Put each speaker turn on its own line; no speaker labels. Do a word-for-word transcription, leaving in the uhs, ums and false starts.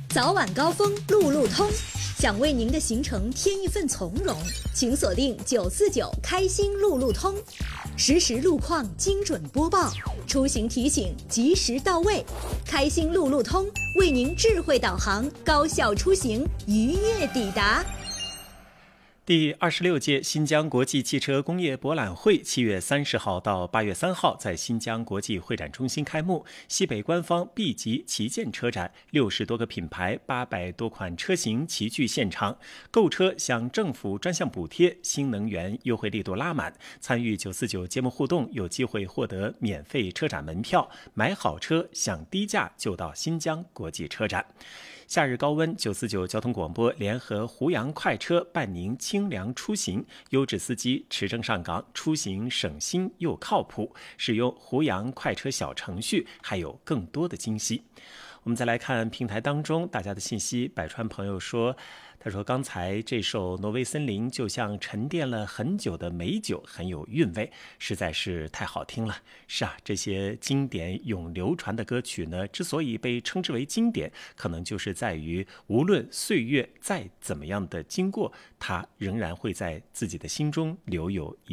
早晚高峰路路通，想为您的行程添一份从容，请锁定九四九开心路路通，实时路况精准播报，出行提醒及时到位。开心路路通为您智慧导航，高效出行，愉悦抵达。
第二十六届新疆国际汽车工业博览会七月三十号到八月三号在新疆国际会展中心开幕。西北官方 B 级旗舰车展，六十多个品牌、八百多款车型齐聚现场。购车享政府专项补贴，新能源优惠力度拉满。参与九四九节目互动，有机会获得免费车展门票。买好车享低价，就到新疆国际车展。夏日高温，九四九交通广播联合湖阳快车伴您清凉出行，优质司机持证上岗，出行省心又靠谱。使用湖阳快车小程序，还有更多的惊喜。我们再来看平台当中大家的信息。百川朋友说，他说刚才这首《挪威森林》就像沉淀了很久的美酒，很有韵味，实在是太好听了。是啊，这些经典永流传的歌曲呢，之所以被称之为经典，可能就是在于无论岁月再怎么样的经过，它仍然会在自己的心中留有一